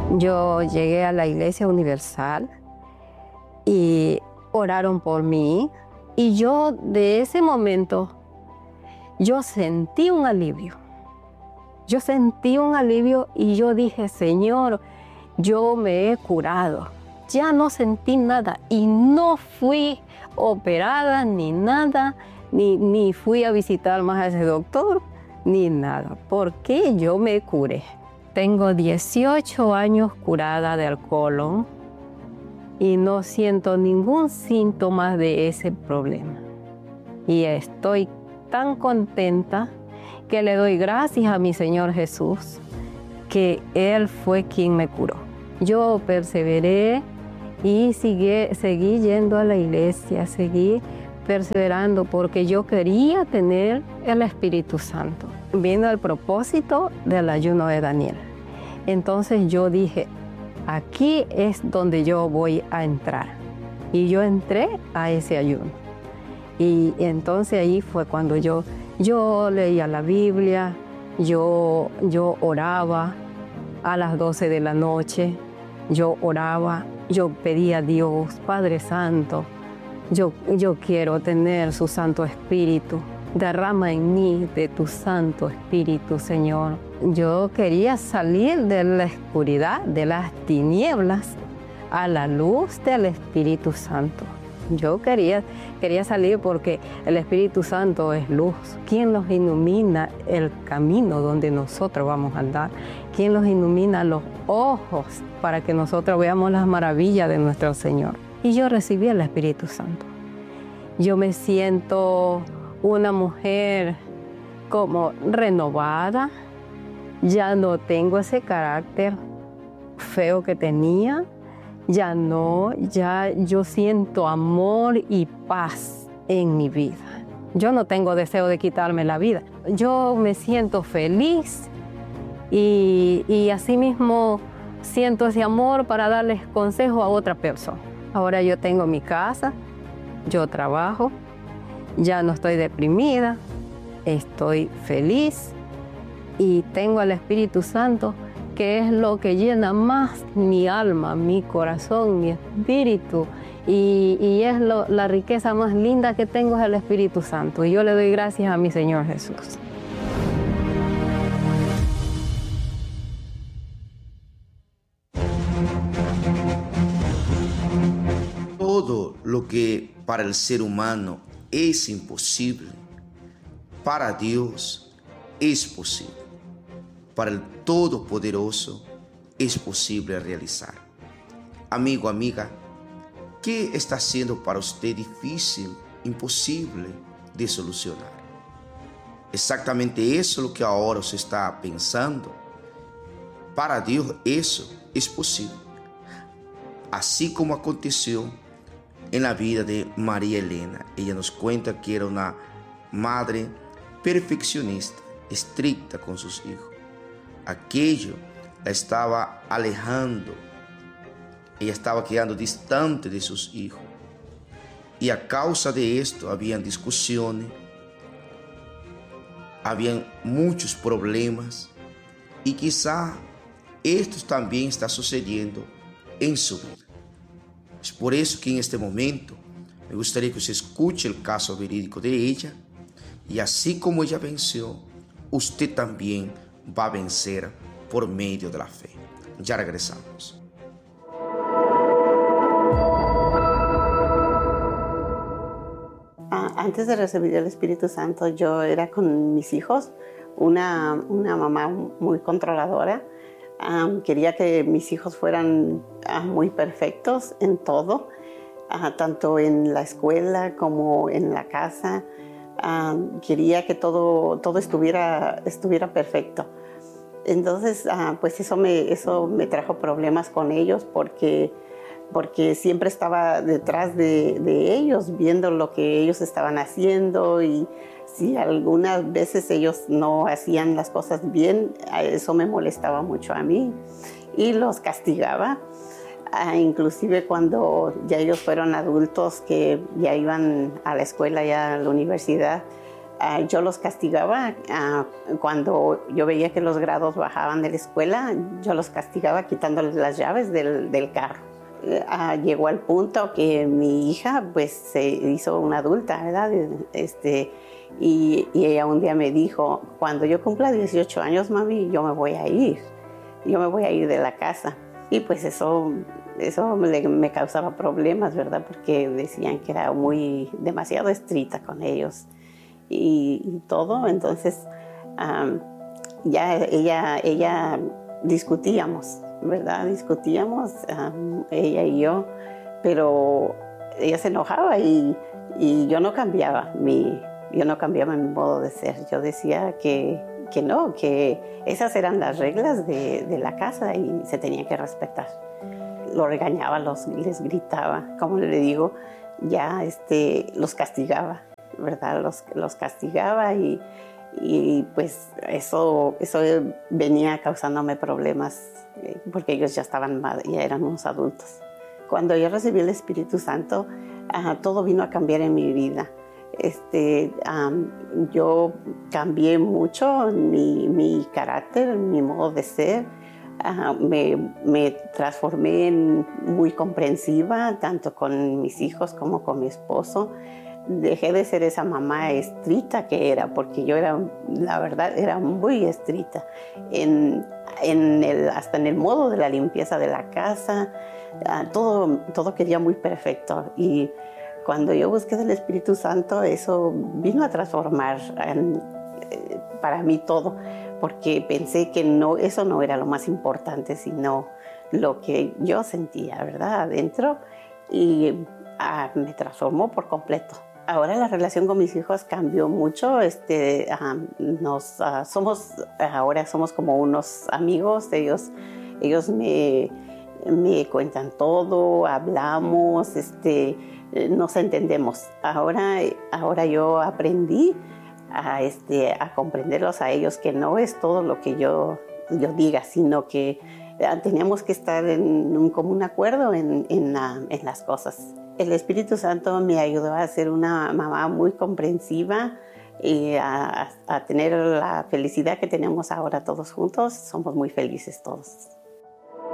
Yo llegué a la Iglesia Universal y oraron por mí. Y yo de ese momento, yo sentí un alivio. Yo sentí un alivio y yo dije, Señor, yo me he curado. Ya no sentí nada y no fui operada ni nada, ni fui a visitar más a ese doctor, ni nada, porque yo me curé. Tengo 18 años curada del colon y no siento ningún síntoma de ese problema. Y estoy tan contenta que le doy gracias a mi Señor Jesús, que Él fue quien me curó. Yo perseveré y seguí yendo a la iglesia, seguí perseverando porque yo quería tener el Espíritu Santo. Vino el propósito del ayuno de Daniel. Entonces yo dije, aquí es donde yo voy a entrar. Y yo entré a ese ayuno. Y entonces ahí fue cuando yo leía la Biblia, yo oraba a las 12 de la noche, yo oraba, yo pedía a Dios, Padre Santo, yo quiero tener su Santo Espíritu. Derrama en mí de tu Santo Espíritu, Señor. Yo quería salir de la oscuridad, de las tinieblas, a la luz del Espíritu Santo. Yo quería salir porque el Espíritu Santo es luz. ¿Quién nos ilumina el camino donde nosotros vamos a andar? ¿Quién nos ilumina los ojos para que nosotros veamos las maravillas de nuestro Señor? Y yo recibí el Espíritu Santo. Yo me siento una mujer como renovada, ya no tengo ese carácter feo que tenía, ya yo siento amor y paz en mi vida. Yo no tengo deseo de quitarme la vida, yo me siento feliz y asimismo siento ese amor para darles consejo a otra persona. Ahora yo tengo mi casa, yo trabajo, ya no estoy deprimida, estoy feliz y tengo al Espíritu Santo, que es lo que llena más mi alma, mi corazón, mi espíritu. Y es la riqueza más linda que tengo, es el Espíritu Santo. Y yo le doy gracias a mi Señor Jesús. Todo lo que para el ser humano es imposible, para Dios es posible. Para el Todopoderoso es posible realizar. Amigo, amiga, ¿qué está siendo para usted difícil, imposible de solucionar? Exactamente eso es lo que ahora usted está pensando. Para Dios eso es posible. Así como aconteció en la vida de María Elena. Ella nos cuenta que era una madre perfeccionista, estricta con sus hijos. Aquello la estaba alejando. Ella estaba quedando distante de sus hijos. Y a causa de esto habían discusiones, habían muchos problemas. Y quizá esto también está sucediendo en su vida. Es por eso que en este momento me gustaría que usted escuche el caso verídico de ella y así como ella venció, usted también va a vencer por medio de la fe. Ya regresamos. Antes de recibir el Espíritu Santo, yo era con mis hijos una mamá muy controladora. Quería que mis hijos fueran muy perfectos en todo, tanto en la escuela como en la casa. Quería que todo estuviera perfecto. Entonces, pues eso me trajo problemas con ellos porque siempre estaba detrás de ellos, viendo lo que ellos estaban haciendo, y si algunas veces ellos no hacían las cosas bien, eso me molestaba mucho a mí y los castigaba. Inclusive cuando ya ellos fueron adultos, que ya iban a la escuela, ya a la universidad, Yo los castigaba cuando yo veía que los grados bajaban de la escuela, yo los castigaba quitándoles las llaves del carro. Llegó al punto que mi hija pues se hizo una adulta, ¿verdad? Y ella un día me dijo, cuando yo cumpla 18 años, mami, yo me voy a ir de la casa. Y pues eso me causaba problemas, ¿verdad? Porque decían que era demasiado estricta con ellos y todo. Entonces ya ella discutíamos, ¿verdad? Ella y yo, pero ella se enojaba y yo no cambiaba mi modo de ser. Yo decía que no, que esas eran las reglas de la casa y se tenía que respetar. Lo regañaba, les gritaba, como le digo, ya los castigaba, ¿verdad? Los castigaba y pues eso venía causándome problemas porque ellos ya eran unos adultos. Cuando yo recibí el Espíritu Santo, todo vino a cambiar en mi vida. Yo cambié mucho mi carácter, mi modo de ser. Me transformé en muy comprensiva, tanto con mis hijos como con mi esposo. Dejé de ser esa mamá estricta que era, porque yo la verdad, era muy estricta. Hasta en el modo de la limpieza de la casa, todo quería muy perfecto. Y cuando yo busqué del Espíritu Santo, eso vino a transformar para mí todo, porque pensé que eso no era lo más importante, sino lo que yo sentía, ¿verdad? Adentro, y me transformó por completo. Ahora la relación con mis hijos cambió mucho. Ahora somos como unos amigos. Ellos me cuentan todo, hablamos, nos entendemos. Ahora yo aprendí a comprenderlos a ellos, que no es todo lo que yo diga, sino que teníamos que estar en un común acuerdo en las cosas. El Espíritu Santo me ayudó a ser una mamá muy comprensiva y a tener la felicidad que tenemos ahora todos juntos. Somos muy felices todos.